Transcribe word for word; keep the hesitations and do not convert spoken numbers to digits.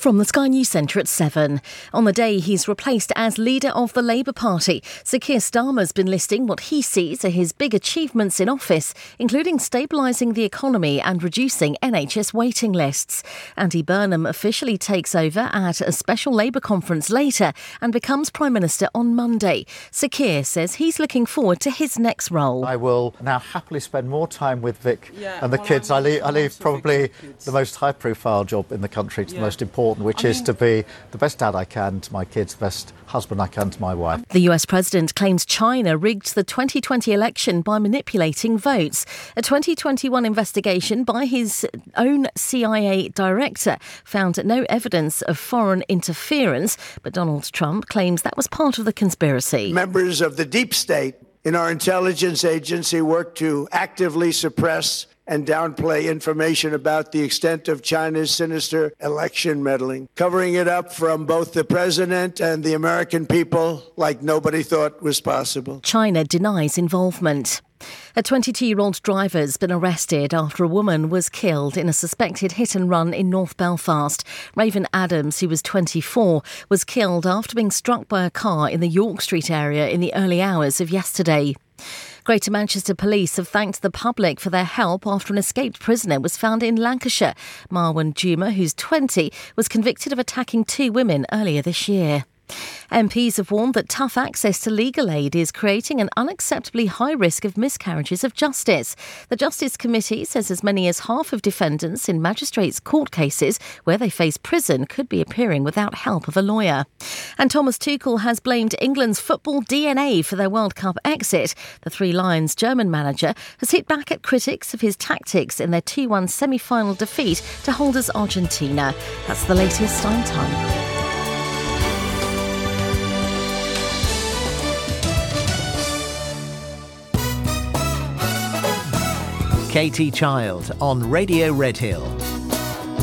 From the Sky News Centre at seven. On the day he's replaced as leader of the Labour Party, Sir Keir Starmer's been listing what he sees are his big achievements in office, including stabilising the economy and reducing N H S waiting lists. Andy Burnham officially takes over at a special Labour conference later and becomes Prime Minister on Monday. Sir Keir says he's looking forward to his next role. I will now happily spend more time with Vic yeah, and the well, kids. I leave, I leave probably kids. the most high-profile job in the country to yeah. the most important, which I is mean, to be the best dad I can to my kids, the best husband I can to my wife. The U S president claims China rigged the twenty twenty election by manipulating votes. A twenty twenty-one investigation by his own C I A director found no evidence of foreign interference, but Donald Trump claims that was part of the conspiracy. Members of the deep state in our intelligence agency work to actively suppress and downplay information about the extent of China's sinister election meddling, covering it up from both the president and the American people like nobody thought was possible. China denies involvement. A twenty-two-year-old driver has been arrested after a woman was killed in a suspected hit-and-run in North Belfast. Raven Adams, who was twenty-four, was killed after being struck by a car in the York Street area in the early hours of yesterday. Greater Manchester Police have thanked the public for their help after an escaped prisoner was found in Lancashire. Marwan Juma, who's twenty, was convicted of attacking two women earlier this year. M Ps have warned that tough access to legal aid is creating an unacceptably high risk of miscarriages of justice. The Justice Committee says as many as half of defendants in magistrates' court cases where they face prison could be appearing without help of a lawyer. And Thomas Tuchel has blamed England's football D N A for their World Cup exit. The Three Lions German manager has hit back at critics of his tactics in their two one semi-final defeat to holders Argentina. That's the latest on Time. Katie Child on Radio Redhill.